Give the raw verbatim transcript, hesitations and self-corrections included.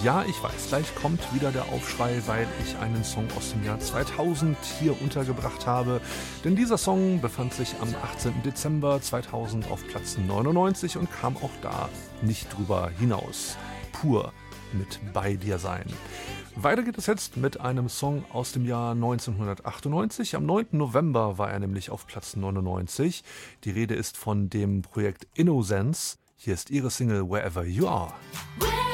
Ja, ich weiß, gleich kommt wieder der Aufschrei, weil ich einen Song aus dem Jahr zweitausend hier untergebracht habe. Denn dieser Song befand sich am achtzehnten Dezember zweitausend auf Platz neunundneunzig und kam auch da nicht drüber hinaus. Pur mit Bei dir sein. Weiter geht es jetzt mit einem Song aus dem Jahr neunzehnhundertachtundneunzig. Am neunten November war er nämlich auf Platz neunundneunzig. Die Rede ist von dem Projekt Innocence. Hier ist ihre Single Wherever You Are.